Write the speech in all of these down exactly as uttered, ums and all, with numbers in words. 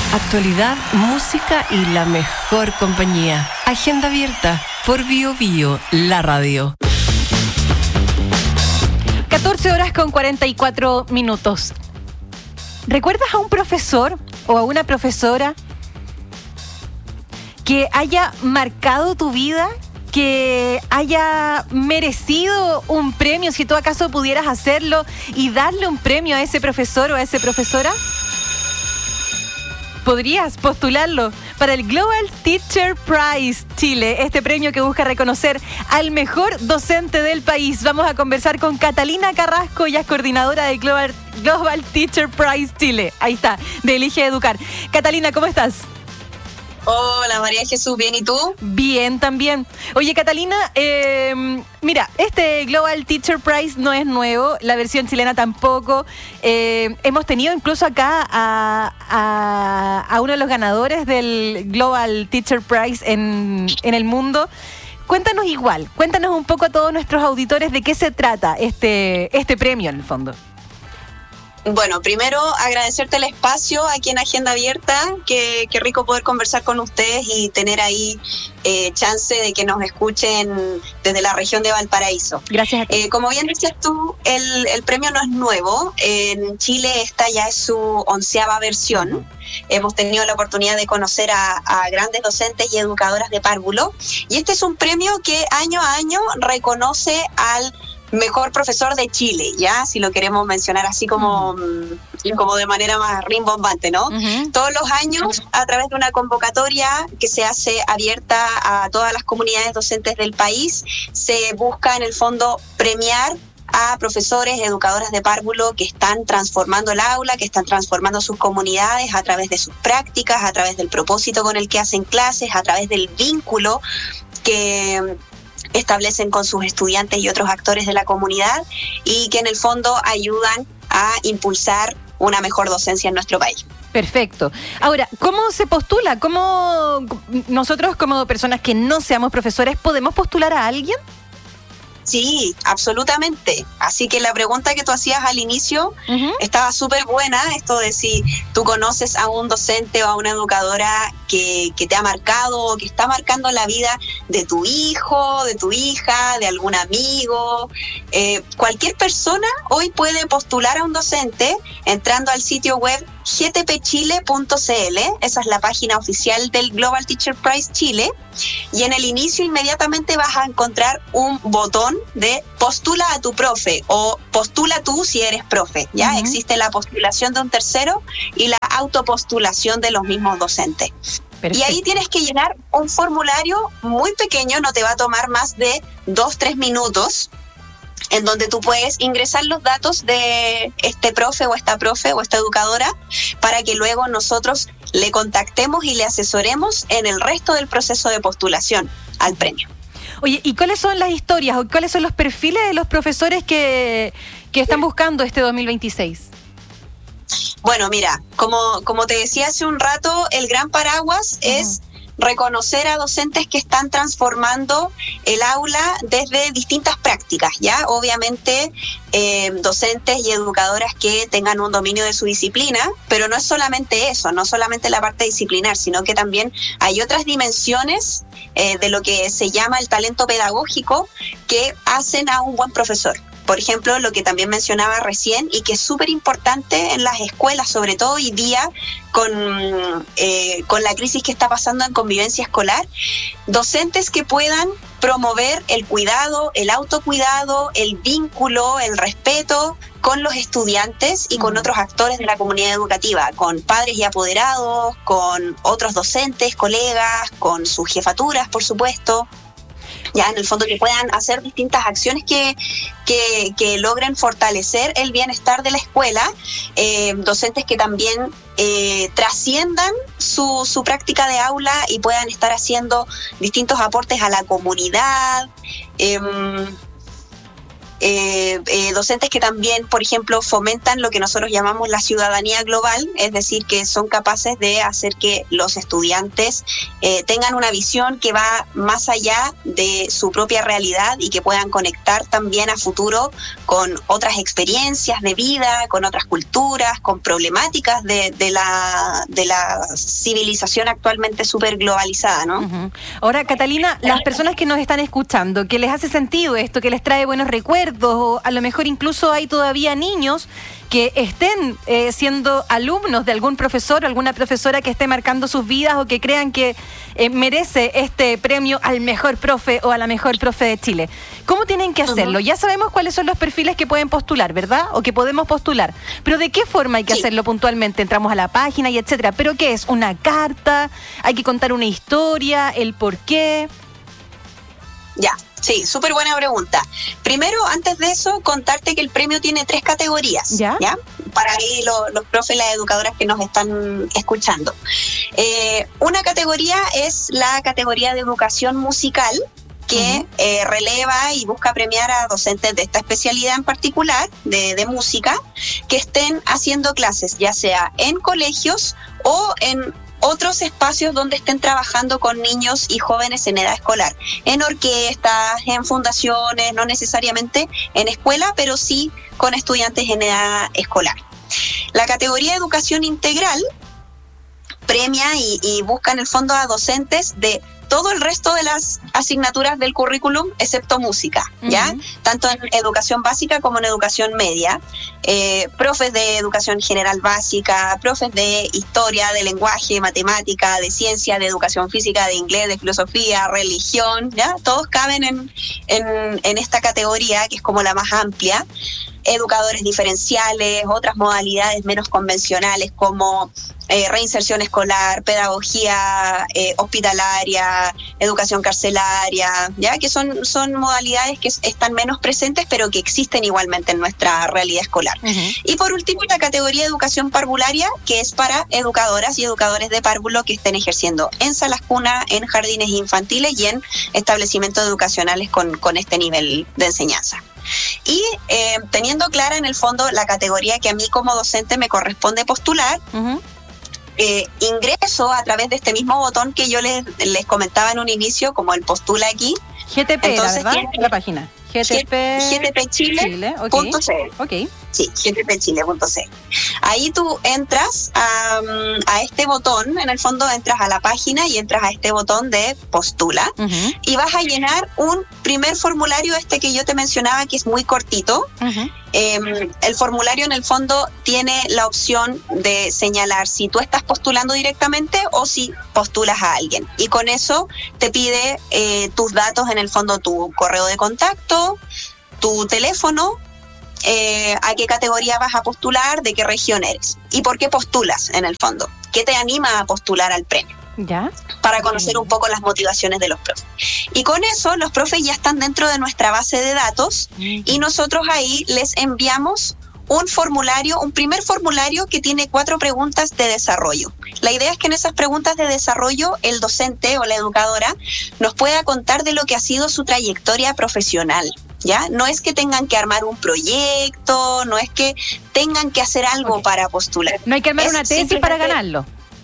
Actualidad, música y la mejor compañía. Agenda abierta por Bio Bio, la radio. catorce horas con cuarenta y cuatro minutos. ¿Recuerdas a un profesor o a una profesora que haya marcado tu vida, que haya merecido un premio, si tú acaso pudieras hacerlo y darle un premio a ese profesor o a esa profesora? Podrías postularlo para el Global Teacher Prize Chile, este premio que busca reconocer al mejor docente del país. Vamos a conversar con Catalina Carrasco, ella es coordinadora del Global, Global Teacher Prize Chile. Ahí está, de Elige Educar. Catalina, ¿cómo estás? Hola María Jesús, ¿bien y tú? Bien, también. Oye, Catalina, eh, mira, este Global Teacher Prize no es nuevo, la versión chilena tampoco. Eh, hemos tenido incluso acá a, a, a uno de los ganadores del Global Teacher Prize en, en el mundo. Cuéntanos igual, cuéntanos un poco a todos nuestros auditores de qué se trata este, este premio en el fondo. Bueno, primero agradecerte el espacio aquí en Agenda Abierta, que, que rico poder conversar con ustedes y tener ahí eh, chance de que nos escuchen desde la región de Valparaíso. Gracias a ti. Eh, como bien decías tú, el, el premio no es nuevo. En Chile esta ya es su onceava versión. Uh-huh. Hemos tenido la oportunidad de conocer a, a grandes docentes y educadoras de párvulo. Y este es un premio que año a año reconoce al mejor profesor de Chile, ya, si lo queremos mencionar así como, uh-huh. como de manera más rimbombante, ¿no? Uh-huh. Todos los años, a través de una convocatoria que se hace abierta a todas las comunidades docentes del país, se busca en el fondo premiar a profesores, educadoras de párvulo que están transformando el aula, que están transformando sus comunidades a través de sus prácticas, a través del propósito con el que hacen clases, a través del vínculo que establecen con sus estudiantes y otros actores de la comunidad y que en el fondo ayudan a impulsar una mejor docencia en nuestro país. Perfecto. Ahora, ¿cómo se postula? ¿Cómo nosotros como personas que no seamos profesores podemos postular a alguien? Sí, absolutamente. Así que la pregunta que tú hacías al inicio uh-huh. estaba súper buena, esto de si tú conoces a un docente o a una educadora que, que te ha marcado o que está marcando la vida de tu hijo, de tu hija, de algún amigo. Eh, cualquier persona hoy puede postular a un docente entrando al sitio web g t p chile punto c l, esa es la página oficial del Global Teacher Prize Chile, y en el inicio inmediatamente vas a encontrar un botón de postula a tu profe o postula tú si eres profe, ¿ya? Uh-huh. Existe la postulación de un tercero y la autopostulación de los mismos docentes. Perfecto. Y ahí tienes que llenar un formulario muy pequeño, no te va a tomar más de dos, tres minutos, en donde tú puedes ingresar los datos de este profe o esta profe o esta educadora para que luego nosotros le contactemos y le asesoremos en el resto del proceso de postulación al premio. Oye, ¿y cuáles son las historias o cuáles son los perfiles de los profesores que, que están buscando este dos mil veintiséis? Bueno, mira, como, como te decía hace un rato, el gran paraguas uh-huh. es reconocer a docentes que están transformando el aula desde distintas prácticas, ¿ya? Obviamente, eh, docentes y educadoras que tengan un dominio de su disciplina, pero no es solamente eso, no solamente la parte disciplinar, sino que también hay otras dimensiones eh, de lo que se llama el talento pedagógico que hacen a un buen profesor. Por ejemplo, lo que también mencionaba recién y que es súper importante en las escuelas, sobre todo hoy día con, eh, con la crisis que está pasando en convivencia escolar, docentes que puedan promover el cuidado, el autocuidado, el vínculo, el respeto con los estudiantes y con otros actores de la comunidad educativa, con padres y apoderados, con otros docentes, colegas, con sus jefaturas, por supuesto. Ya en el fondo que puedan hacer distintas acciones que, que, que logren fortalecer el bienestar de la escuela, eh, docentes que también eh, trasciendan su, su práctica de aula y puedan estar haciendo distintos aportes a la comunidad. Eh, eh, eh, docentes que también, por ejemplo, fomentan lo que nosotros llamamos la ciudadanía global, es decir, que son capaces de hacer que los estudiantes eh, tengan una visión que va más allá de su propia realidad y que puedan conectar también a futuro con otras experiencias de vida, con otras culturas, con problemáticas de, de, la, de la civilización actualmente súper globalizada, ¿no? Uh-huh. Ahora, Catalina, las personas que nos están escuchando, que les hace sentido esto, que les trae buenos recuerdos, o a lo mejor incluso hay todavía niños que estén eh, siendo alumnos de algún profesor o alguna profesora que esté marcando sus vidas o que crean que eh, merece este premio al mejor profe o a la mejor profe de Chile. ¿Cómo tienen que hacerlo? Uh-huh. Ya sabemos cuáles son los perfiles que pueden postular, ¿verdad? O que podemos postular. Pero ¿de qué forma hay que sí. hacerlo puntualmente? Entramos a la página y etcétera. ¿Pero qué es? ¿Una carta? ¿Hay que contar una historia? ¿El por qué? Ya. Sí, súper buena pregunta. Primero, antes de eso, contarte que el premio tiene tres categorías, ¿ya? ¿ya? Para ahí lo, los profes y las educadoras que nos están escuchando. Eh, una categoría es la categoría de educación musical, que uh-huh. eh, releva y busca premiar a docentes de esta especialidad en particular, de, de música, que estén haciendo clases, ya sea en colegios o en otros espacios donde estén trabajando con niños y jóvenes en edad escolar, en orquestas, en fundaciones, no necesariamente en escuela, pero sí con estudiantes en edad escolar. La categoría de educación integral premia y, y busca en el fondo a docentes de todo el resto de las asignaturas del currículum, excepto música, ¿ya? Uh-huh. Tanto en educación básica como en educación media. Eh, profes de educación general básica, profes de historia, de lenguaje, matemática, de ciencia, de educación física, de inglés, de filosofía, religión, ¿ya? Todos caben en, en, en esta categoría, que es como la más amplia. Educadores diferenciales, otras modalidades menos convencionales como eh, reinserción escolar, pedagogía eh, hospitalaria, educación carcelaria, ya que son, son modalidades que están menos presentes pero que existen igualmente en nuestra realidad escolar. Uh-huh. Y por último, la categoría de educación parvularia, que es para educadoras y educadores de párvulo que estén ejerciendo en salas cuna, en jardines infantiles y en establecimientos educacionales con, con este nivel de enseñanza. Y eh, teniendo clara en el fondo la categoría que a mí como docente me corresponde postular, uh-huh. eh, ingreso a través de este mismo botón que yo les, les comentaba en un inicio, como el postula aquí. G T P, entonces, ¿verdad? Tiene, la página. G T P G T P Chile punto c l. Okay. Okay. Sí, G T P Chile punto c l. Ahí tú entras a, a este botón, en el fondo entras a la página y entras a este botón de postula, uh-huh. y vas a llenar un primer formulario, este que yo te mencionaba, que es muy cortito. Uh-huh. Eh, el formulario en el fondo tiene la opción de señalar si tú estás postulando directamente o si postulas a alguien. Y con eso te pide eh, tus datos, en el fondo tu correo de contacto, tu teléfono, eh, a qué categoría vas a postular, de qué región eres y por qué postulas en el fondo. ¿Qué te anima a postular al premio? ¿Ya? Para conocer un poco las motivaciones de los profes. Y con eso los profes ya están dentro de nuestra base de datos y nosotros ahí les enviamos un formulario, un primer formulario que tiene cuatro preguntas de desarrollo. La idea es que en esas preguntas de desarrollo el docente o la educadora nos pueda contar de lo que ha sido su trayectoria profesional. ¿Ya? No es que tengan que armar un proyecto, no es que tengan que hacer algo okay. para postular. No hay que armar es una tesis para ganarlo.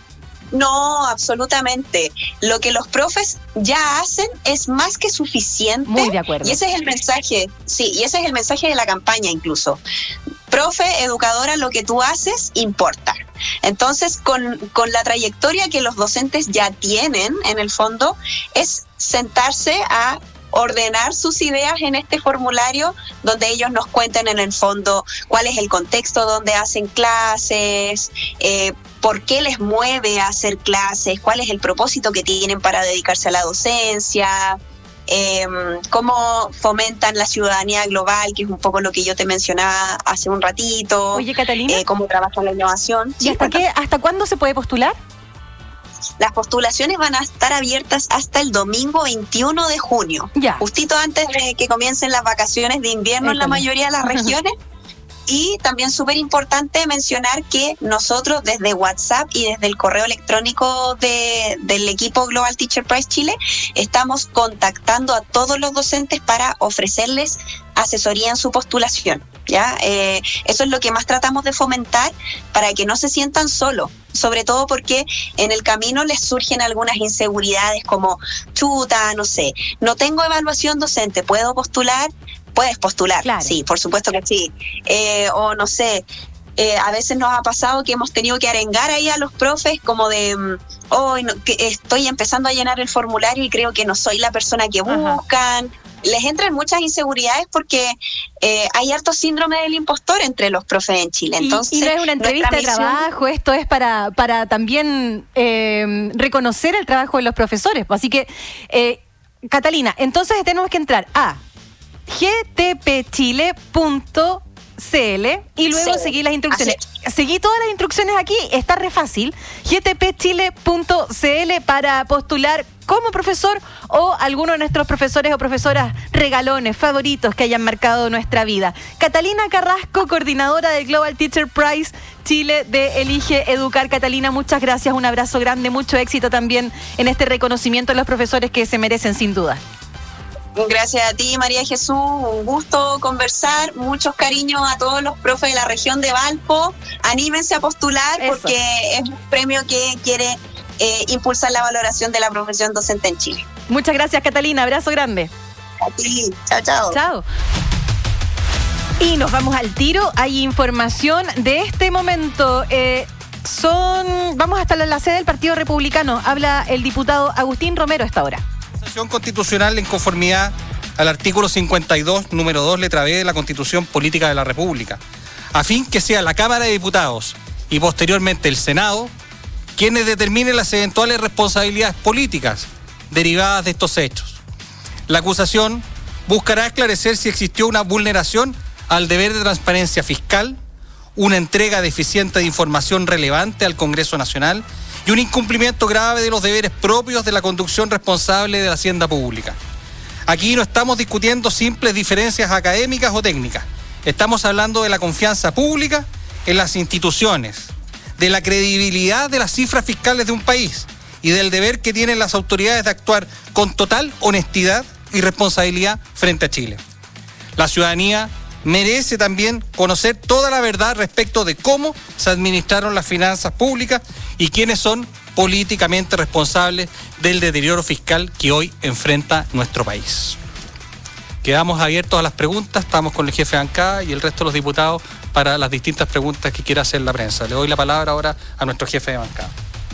No, absolutamente. Lo que los profes ya hacen es más que suficiente. Muy de acuerdo. Y ese es el mensaje, sí, y ese es el mensaje de la campaña incluso. Profe, educadora, lo que tú haces importa. Entonces, con, con la trayectoria que los docentes ya tienen, en el fondo, es sentarse a ordenar sus ideas en este formulario donde ellos nos cuenten en el fondo cuál es el contexto donde hacen clases, eh, por qué les mueve a hacer clases, cuál es el propósito que tienen para dedicarse a la docencia, eh, cómo fomentan la ciudadanía global, que es un poco lo que yo te mencionaba hace un ratito. Oye, Catalina, eh, cómo trabajan la innovación. ¿Y hasta, qué, hasta cuándo se puede postular? Las postulaciones van a estar abiertas hasta el domingo veintiuno de junio, ya. justito antes de que comiencen las vacaciones de invierno en la mayoría de las regiones. Y también súper importante mencionar que nosotros desde WhatsApp y desde el correo electrónico de, del equipo Global Teacher Prize Chile estamos contactando a todos los docentes para ofrecerles asesoría en su postulación. ¿Ya? Eh, eso es lo que más tratamos de fomentar para que no se sientan solos, sobre todo porque en el camino les surgen algunas inseguridades como chuta, no sé, no tengo evaluación docente, ¿puedo postular? Puedes postular, claro. Sí, por supuesto que sí. Eh, o no sé, eh, a veces nos ha pasado que hemos tenido que arengar ahí a los profes como de, oh, no, que estoy empezando a llenar el formulario y creo que no soy la persona que buscan. Ajá. Les entran muchas inseguridades porque eh, hay harto síndrome del impostor entre los profes en Chile. Entonces, y, y no es una entrevista de trabajo, esto es para, para también eh, reconocer el trabajo de los profesores. Así que, eh, Catalina, entonces tenemos que entrar a g t p chile punto c l y luego sí, seguir las instrucciones. Seguí todas las instrucciones aquí, está re fácil. g t p chile punto c l para postular como profesor o alguno de nuestros profesores o profesoras regalones, favoritos que hayan marcado nuestra vida. Catalina Carrasco, coordinadora del Global Teacher Prize Chile de Elige Educar. Catalina, muchas gracias, un abrazo grande, mucho éxito también en este reconocimiento a los profesores que se merecen sin duda. Gracias a ti, María Jesús, un gusto conversar, muchos cariños a todos los profes de la región de Valpo, anímense a postular. Eso. Porque es un premio que quiere eh, impulsar la valoración de la profesión docente en Chile. Muchas gracias, Catalina, abrazo grande. A ti, chao, chao. Chao. Y nos vamos al tiro, hay información de este momento. Eh, son, vamos hasta la sede del Partido Republicano, habla el diputado Agustín Romero a esta hora. Constitucional en conformidad al artículo cincuenta y dos, número dos, letra B de la Constitución Política de la República, a fin que sea la Cámara de Diputados y posteriormente el Senado quienes determinen las eventuales responsabilidades políticas derivadas de estos hechos. La acusación buscará esclarecer si existió una vulneración al deber de transparencia fiscal, una entrega deficiente de información relevante al Congreso Nacional y un incumplimiento grave de los deberes propios de la conducción responsable de la hacienda pública. Aquí no estamos discutiendo simples diferencias académicas o técnicas. Estamos hablando de la confianza pública en las instituciones, de la credibilidad de las cifras fiscales de un país y del deber que tienen las autoridades de actuar con total honestidad y responsabilidad frente a Chile. La ciudadanía merece también conocer toda la verdad respecto de cómo se administraron las finanzas públicas y quiénes son políticamente responsables del deterioro fiscal que hoy enfrenta nuestro país. Quedamos abiertos a las preguntas, estamos con el jefe de bancada y el resto de los diputados para las distintas preguntas que quiera hacer la prensa. Le doy la palabra ahora a nuestro jefe de bancada.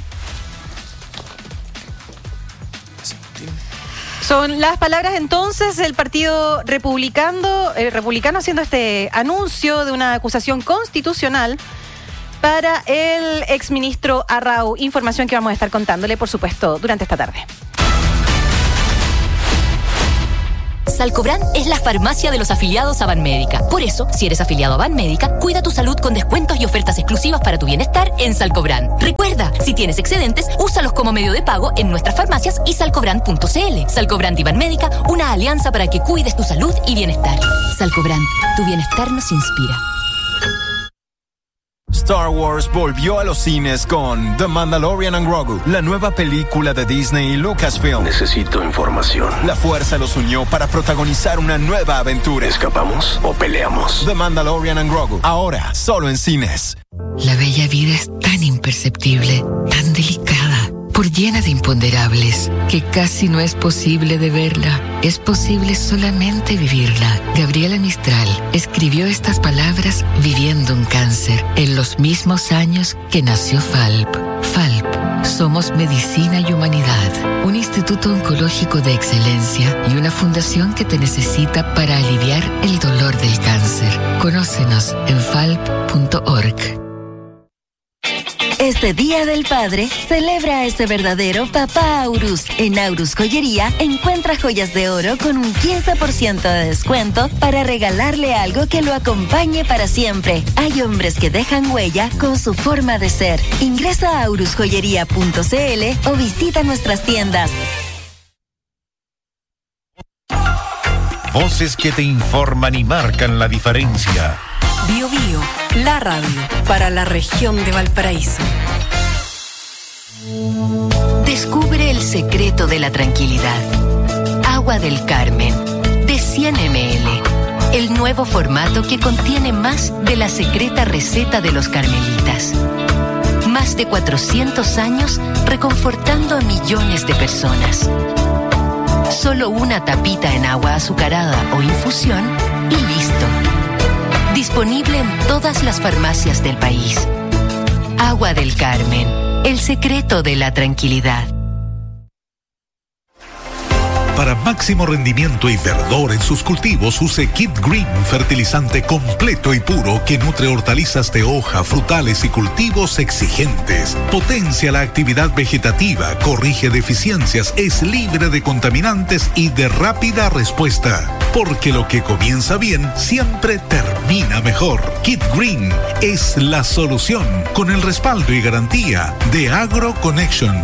Son las palabras entonces del Partido Republicano, eh, Republicano haciendo este anuncio de una acusación constitucional para el exministro Arrau. Información que vamos a estar contándole, por supuesto, durante esta tarde. Salcobran es la farmacia de los afiliados a Banmédica. Por eso, si eres afiliado a Banmédica, cuida tu salud con descuentos y ofertas exclusivas para tu bienestar en Salcobran. Recuerda, si tienes excedentes, úsalos como medio de pago en nuestras farmacias y salcobran punto c l. Salcobran y Banmédica, una alianza para que cuides tu salud y bienestar. Salcobran, tu bienestar nos inspira. Star Wars volvió a los cines con The Mandalorian and Grogu, la nueva película de Disney y Lucasfilm. Necesito información. La fuerza los unió para protagonizar una nueva aventura. ¿Escapamos o peleamos? The Mandalorian and Grogu, ahora solo en cines. La bella vida es tan imperceptible, tan delicada, por llena de imponderables, que casi no es posible de verla. Es posible solamente vivirla. Gabriela Mistral escribió estas palabras viviendo un cáncer, en los mismos años que nació Falp. Falp, somos medicina y humanidad, un instituto oncológico de excelencia y una fundación que te necesita para aliviar el dolor del cáncer. Conócenos en falp punto org. Este Día del Padre, celebra a este verdadero papá Aurus. En Aurus Joyería, encuentra joyas de oro con un quince por ciento de descuento para regalarle algo que lo acompañe para siempre. Hay hombres que dejan huella con su forma de ser. Ingresa a aurus joyería punto c l o visita nuestras tiendas. Voces que te informan y marcan la diferencia. Bio Bio, la radio para la región de Valparaíso. Descubre el secreto de la tranquilidad. Agua del Carmen, de cien mililitros. El nuevo formato que contiene más de la secreta receta de los carmelitas. Más de cuatrocientos años reconfortando a millones de personas. Solo una tapita en agua azucarada o infusión y listo. Disponible en todas las farmacias del país. Agua del Carmen, el secreto de la tranquilidad. Para máximo rendimiento y verdor en sus cultivos, use Kid Green, fertilizante completo y puro que nutre hortalizas de hoja, frutales y cultivos exigentes. Potencia la actividad vegetativa, corrige deficiencias, es libre de contaminantes y de rápida respuesta. Porque lo que comienza bien siempre termina mejor. Kid Green es la solución con el respaldo y garantía de AgroConnection.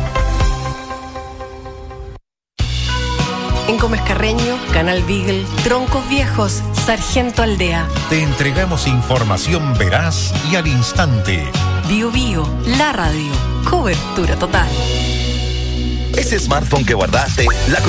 En Gómez Carreño, Canal Beagle, Troncos Viejos, Sargento Aldea. Te entregamos información veraz y al instante. Bio Bio, la radio. Cobertura total. Ese smartphone que guardaste, la